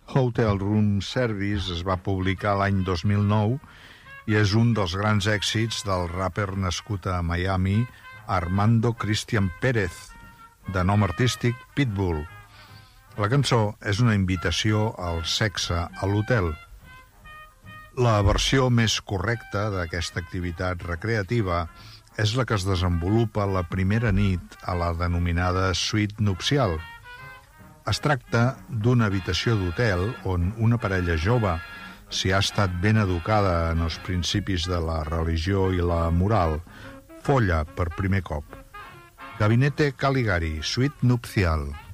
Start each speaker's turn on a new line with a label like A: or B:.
A: Hotel Room Service es va publicar l'any 2009 i és un dels grans èxits del rapper nascut a Miami, Armando Cristian Pérez, de nom artístic Pitbull. La cançó és una invitació al sexe a l'hotel. La versió més correcta d'aquesta activitat recreativa és la que es desenvolupa la primera nit a la denominada suite nupcial. Es tracta d'una habitació d'hotel on una parella jove, si ha estat ben educada en els principis de la religió i la moral, folla per primer cop. Gabinete Caligari, suite nupcial.